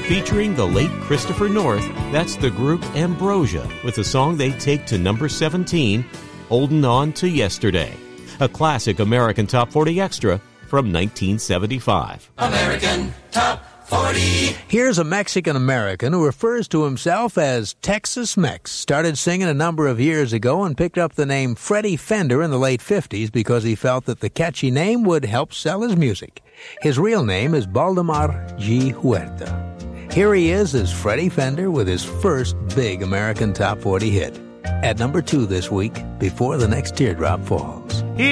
Featuring the late Christopher North, that's the group Ambrosia with a song they take to number 17, Holdin' On to Yesterday, a classic American Top 40 extra from 1975. American Top 40. Here's a Mexican-American who refers to himself as Texas Mex. Started singing a number of years ago and picked up the name Freddie Fender in the late 50s because he felt that the catchy name would help sell his music. His real name is Baldemar G. Huerta. Here he is as Freddie Fender with his first big American Top 40 hit. At number 2 this week, Before the Next Teardrop Falls.